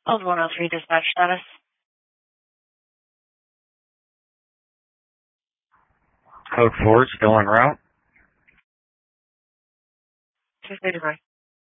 Old 103 dispatch status. Code 4 still en route. 235.